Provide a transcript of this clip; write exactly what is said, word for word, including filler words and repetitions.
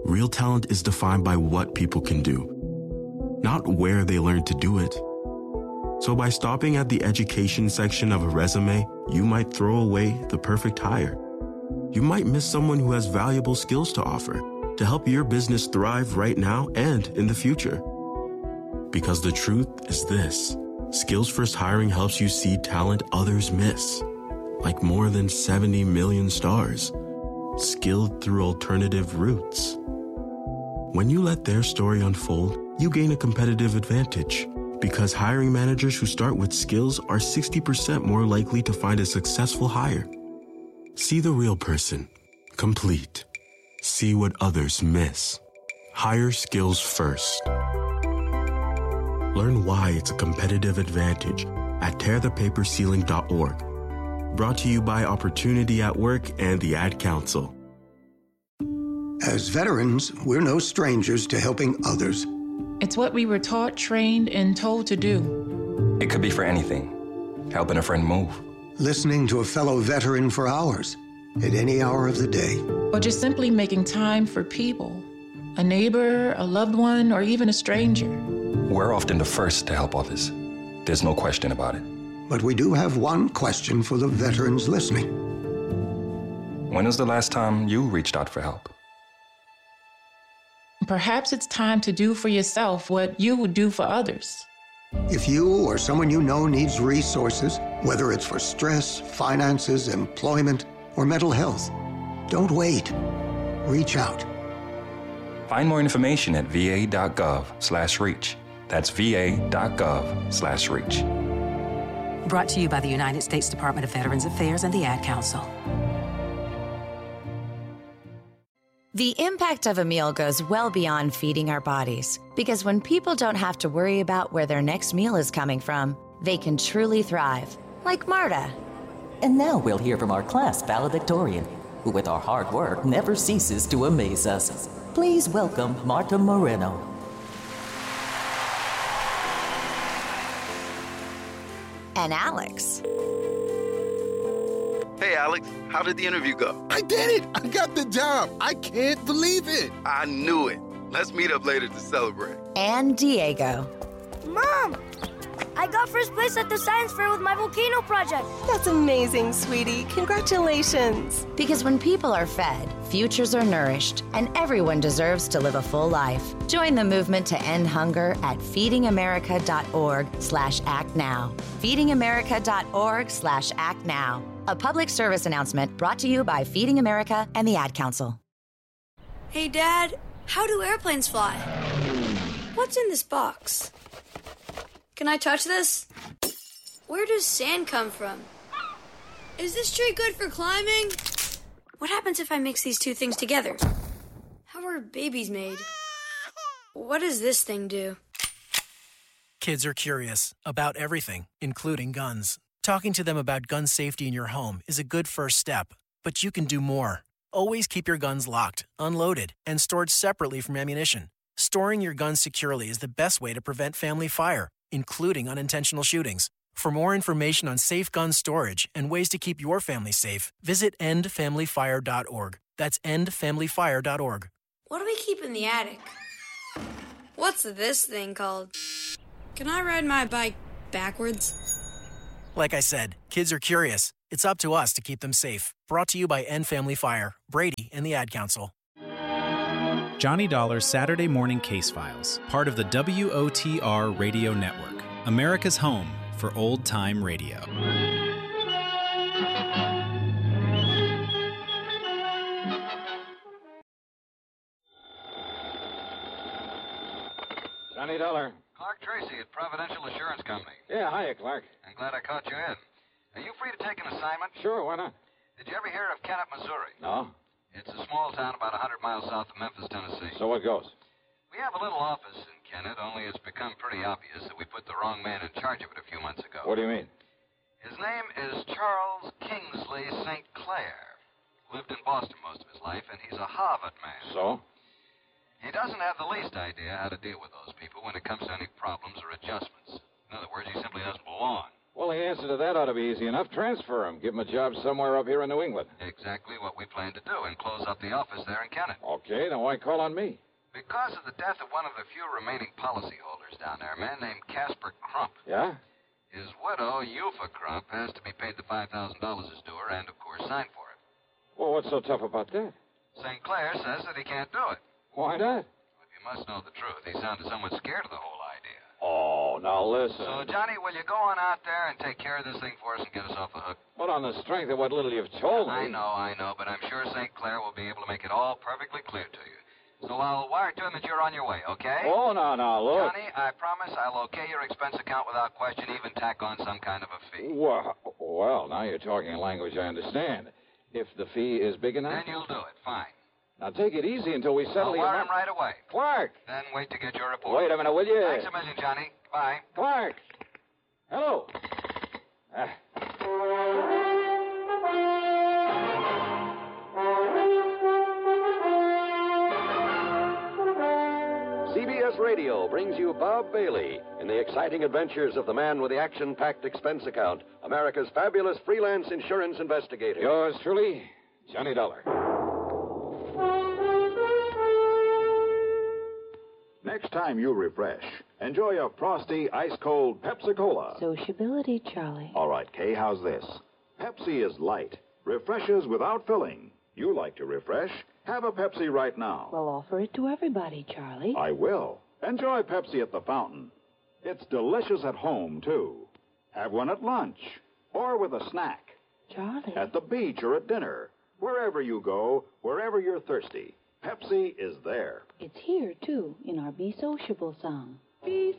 Real talent is defined by what people can do, not where they learn to do it. So by stopping at the education section of a resume, you might throw away the perfect hire. You might miss someone who has valuable skills to offer to help your business thrive right now and in the future. Because the truth is this, Skills First Hiring helps you see talent others miss, like more than seventy million stars, skilled through alternative routes. When you let their story unfold, you gain a competitive advantage because hiring managers who start with skills are sixty percent more likely to find a successful hire. See the real person, complete. See what others miss. Hire skills first. Learn why it's a competitive advantage at tear the paper ceiling dot org. Brought to you by Opportunity at Work and the Ad Council. As veterans, we're no strangers to helping others. It's what we were taught, trained, and told to do. It could be for anything. Helping a friend move. Listening to a fellow veteran for hours, at any hour of the day. Or just simply making time for people. A neighbor, a loved one, or even a stranger. We're often the first to help others. There's no question about it. But we do have one question for the veterans listening. When was the last time you reached out for help? Perhaps it's time to do for yourself what you would do for others. If you or someone you know needs resources, whether it's for stress, finances, employment, or mental health, don't wait. Reach out. Find more information at va.gov slash reach. That's va.gov slash reach. Brought to you by the United States Department of Veterans Affairs and the Ad Council. The impact of a meal goes well beyond feeding our bodies, because when people don't have to worry about where their next meal is coming from, they can truly thrive, like Marta. And now we'll hear from our class valedictorian, who with our hard work never ceases to amaze us. Please welcome Marta Moreno. And Alex. Hey, Alex, how did the interview go? I did it! I got the job! I can't believe it! I knew it. Let's meet up later to celebrate. And Diego. Mom! I got first place at the science fair with my volcano project. That's amazing, sweetie. Congratulations. Because when people are fed, futures are nourished, and everyone deserves to live a full life. Join the movement to end hunger at feedingamerica.org slash act now. feedingamerica.org slash act now. A public service announcement brought to you by Feeding America and the Ad Council. Hey, Dad, how do airplanes fly? What's in this box? Can I touch this? Where does sand come from? Is this tree good for climbing? What happens if I mix these two things together? How are babies made? What does this thing do? Kids are curious about everything, including guns. Talking to them about gun safety in your home is a good first step, but you can do more. Always keep your guns locked, unloaded, and stored separately from ammunition. Storing your guns securely is the best way to prevent family fire, including unintentional shootings. For more information on safe gun storage and ways to keep your family safe, visit end family fire dot org. That's end family fire dot org. What do we keep in the attic? What's this thing called? Can I ride my bike backwards? Like I said, kids are curious. It's up to us to keep them safe. Brought to you by End Family Fire, Brady, and the Ad Council. Johnny Dollar's Saturday Morning Case Files, part of the W O T R Radio Network, America's home for old-time radio. Johnny Dollar. Clark Tracy at Providential Assurance Company. Yeah, hiya, Clark. I'm glad I caught you in. Are you free to take an assignment? Sure, why not? Did you ever hear of Kennett, Missouri? No. It's a small town about one hundred miles south of Memphis, Tennessee. So what goes? We have a little office in Kennett, only it's become pretty obvious that we put the wrong man in charge of it a few months ago. What do you mean? His name is Charles Kingsley Saint Clair. Lived in Boston most of his life, and he's a Harvard man. So? He doesn't have the least idea how to deal with those people when it comes to any problems or adjustments. In other words, he simply doesn't belong. Well, the answer to that ought to be easy enough. Transfer him. Give him a job somewhere up here in New England. Exactly what we plan to do, and close up the office there in Kennet. Okay, then why call on me? Because of the death of one of the few remaining policyholders down there, a man named Casper Crump. Yeah? His widow, Eupha Crump, has to be paid the five thousand dollars as due her and, of course, sign for it. Well, what's so tough about that? Saint Clair says that he can't do it. Why not? If you must know the truth, he sounded somewhat scared of the whole idea. Oh, now listen. So, Johnny, will you go on out there and take care of this thing for us and get us off the hook? But on the strength of what little you've told I me. know, I know, but I'm sure Saint Clair will be able to make it all perfectly clear to you. So I'll wire to him that you're on your way, okay? Oh, no, no, look. Johnny, I promise I'll okay your expense account without question, even tack on some kind of a fee. Well, well, now you're talking a language I understand. If the fee is big enough? Then you'll do it, fine. Now take it easy until we settle I'll the wire amount. him right away. Clark! Then wait to get your report. Wait a minute, will you? Thanks a million, Johnny. Bye. Clark! Hello. Ah. C B S Radio brings you Bob Bailey in the exciting adventures of the man with the action-packed expense account, America's fabulous freelance insurance investigator. Yours truly, Johnny Dollar. Next time you refresh, enjoy a frosty, ice-cold Pepsi-Cola. Sociability, Charlie. All right, Kay, how's this? Pepsi is light, refreshes without filling. You like to refresh? Have a Pepsi right now. Well, offer it to everybody, Charlie. I will. Enjoy Pepsi at the fountain. It's delicious at home, too. Have one at lunch or with a snack. Charlie. At the beach or at dinner. Wherever you go, wherever you're thirsty, Pepsi is there. It's here, too, in our Be Sociable song. Be